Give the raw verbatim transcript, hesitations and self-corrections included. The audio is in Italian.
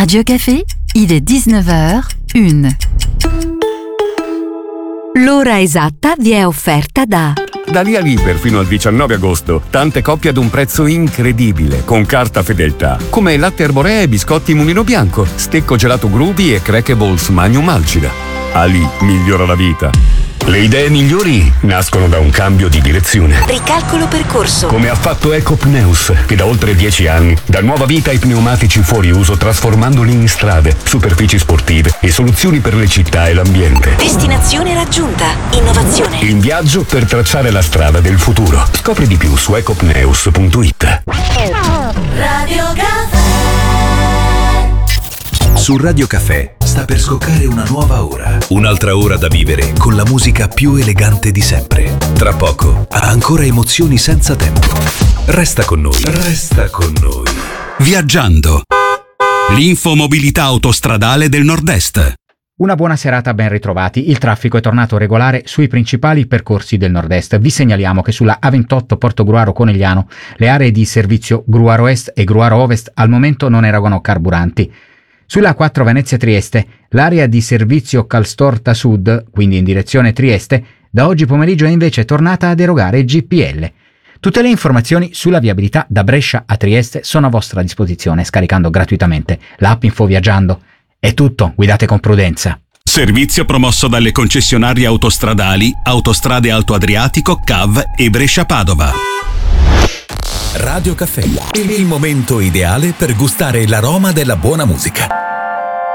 Radio Café, il est dix-neuf heures une. L'ora esatta vi è offerta da Da lì a Liber fino al diciannove agosto, tante coppie ad un prezzo incredibile, con carta fedeltà, come latte arborea e biscotti Mulino Bianco, stecco gelato Grubi e crackables Magnum Alcida. Ali migliora la vita. Le idee migliori nascono da un cambio di direzione. Ricalcolo percorso. Come ha fatto Ecopneus, che da oltre dieci anni dà nuova vita ai pneumatici fuori uso, trasformandoli in strade, superfici sportive e soluzioni per le città e l'ambiente. Destinazione raggiunta. Innovazione. In viaggio per tracciare la strada del futuro. Scopri di più su ecopneus punto it. Radio Caffè. Su Radio Caffè sta per scoccare una nuova ora. Un'altra ora da vivere con la musica più elegante di sempre. Tra poco, ancora emozioni senza tempo. Resta con noi. Resta con noi. Viaggiando. L'infomobilità autostradale del Nord-Est. Una buona serata, ben ritrovati. Il traffico è tornato regolare sui principali percorsi del Nord-Est. Vi segnaliamo che sulla A ventotto Portogruaro-Conegliano le aree di servizio Gruaro Est e Gruaro Ovest al momento non erogano carburanti. Sulla A quattro Venezia-Trieste, l'area di servizio Calstorta Sud, quindi in direzione Trieste, da oggi pomeriggio è invece tornata ad erogare G P L. Tutte le informazioni sulla viabilità da Brescia a Trieste sono a vostra disposizione scaricando gratuitamente l'app Info Viaggiando. È tutto, guidate con prudenza. Servizio promosso dalle concessionarie autostradali Autostrade Alto Adriatico, C A V e Brescia-Padova. Radio Caffè, il momento ideale per gustare l'aroma della buona musica.